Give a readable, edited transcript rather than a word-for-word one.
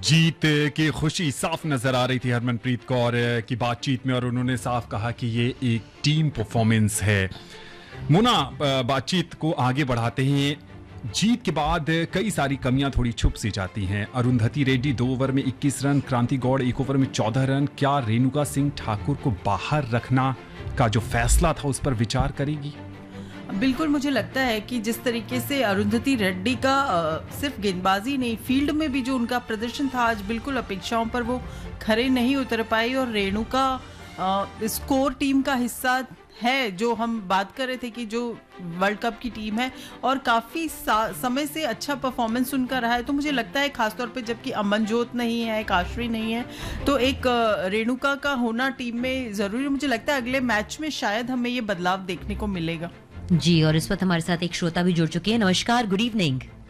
जीत की खुशी साफ नजर आ रही थी हरमनप्रीत कौर की बातचीत में, और उन्होंने साफ कहा कि ये एक टीम परफॉर्मेंस है। मुना, बातचीत को आगे बढ़ाते हैं। जीत के बाद कई सारी कमियां थोड़ी छुप सी जाती हैं। अरुंधति रेड्डी 2 ओवर में 21 रन, क्रांति गौड़ 1 ओवर में 14 रन। क्या रेणुका सिंह ठाकुर को बाहर रखना का जो फैसला था उस पर विचार करेगी? बिल्कुल, मुझे लगता है कि जिस तरीके से अरुंधति रेड्डी का सिर्फ गेंदबाजी नहीं, फील्ड में भी जो उनका प्रदर्शन था आज बिल्कुल अपेक्षाओं पर वो खरे नहीं उतर पाई। और रेणुका स्कोर टीम का हिस्सा है, जो हम बात कर रहे थे कि जो वर्ल्ड कप की टीम है और काफ़ी समय से अच्छा परफॉर्मेंस उनका रहा है। तो मुझे लगता है खासतौर पे जबकि अमनजोत नहीं है, काशवी नहीं है, तो एक रेणुका का होना टीम में ज़रूरी। मुझे लगता है अगले मैच में शायद हमें ये बदलाव देखने को मिलेगा। जी, और इस वक्त हमारे साथ एक श्रोता भी जुड़ चुके हैं। नमस्कार, गुड इवनिंग।